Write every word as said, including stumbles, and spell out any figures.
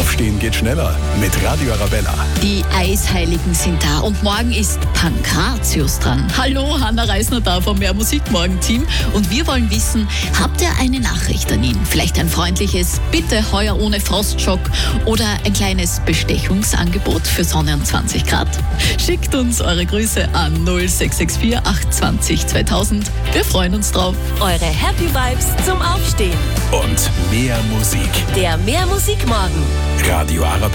Aufstehen geht schneller mit Radio Arabella. Die Eisheiligen sind da und morgen ist Pankratius dran. Hallo, Hanna Reisner da vom Mehr Musik Morgen Team. Und wir wollen wissen, habt ihr eine Nachricht an ihn? Vielleicht ein freundliches Bitte heuer ohne Frostschock oder ein kleines Bestechungsangebot für Sonne und zwanzig Grad? Schickt uns eure Grüße an null sechs sechs vier acht zwei null zweitausend. Wir freuen uns drauf. Eure Happy Vibes zum Aufstehen. Und mehr Musik. Der Mehr Musik Morgen. Radio Arabella.